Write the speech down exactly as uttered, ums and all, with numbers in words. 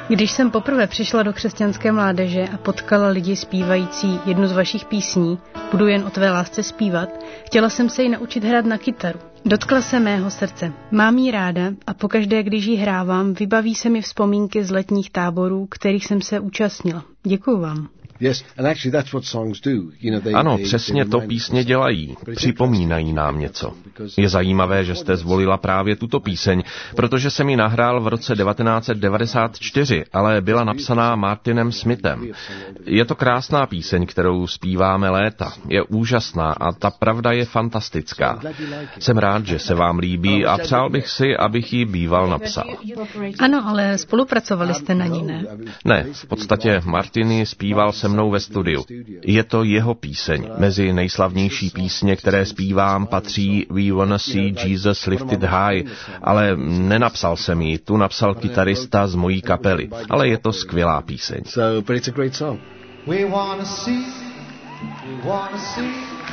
Když jsem poprvé přišla do křesťanské mládeže a potkala lidi zpívající jednu z vašich písní, Budu jen o tvé lásce zpívat, chtěla jsem se ji naučit hrát na kytaru. Dotkla se mého srdce. Mám ji ráda a pokaždé, když ji hrávám, vybaví se mi vzpomínky z letních táborů, kterých jsem se účastnila. Děkuju vám. Ano, přesně to písně dělají. Připomínají nám něco. Je zajímavé, že jste zvolila právě tuto píseň, protože jsem ji nahrál v roce devatenáct set devadesát čtyři, ale byla napsaná Martinem Smithem. Je to krásná píseň, kterou zpíváme léta. Je úžasná a ta pravda je fantastická. Jsem rád, že se vám líbí a přál bych si, abych ji býval napsal. Ano, ale spolupracovali jste na ní, ne? Ne, v podstatě Martin ji zpíval se mnou ve studiu. Je to jeho píseň. Mezi nejslavnější písně, které zpívám, patří We Wanna See Jesus Lifted High, ale nenapsal jsem ji, tu napsal kytarista z mojí kapely, ale je to skvělá píseň. So, but it's a great song. We wanna see, we wanna see